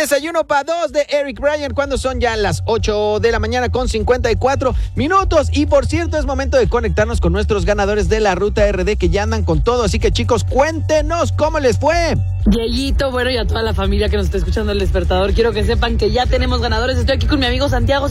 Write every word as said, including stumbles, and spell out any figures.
desayuno para dos de Eric Bryan cuando son ya las ocho de la mañana con cincuenta y cuatro minutos. Y por cierto, es momento de conectarnos con nuestros ganadores de la Ruta R D que ya andan con todo. Así que chicos, cuéntenos cómo les fue. Dieguito, bueno, y a toda la familia que nos está escuchando El Despertador, quiero que sepan que ya tenemos ganadores. Estoy aquí con mi amigo Santiago.